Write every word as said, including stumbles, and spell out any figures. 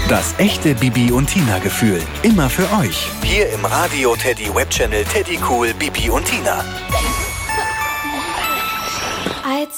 Das echte Bibi und Tina Gefühl. Immer für euch. Hier im Radio Teddy Webchannel Teddy Cool Bibi und Tina. Als